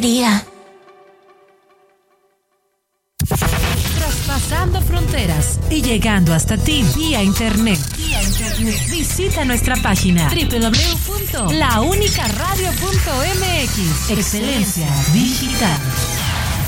quería. Traspasando fronteras y llegando hasta ti vía internet. Visita nuestra página www.launicaradio.mx. Excelencia digital.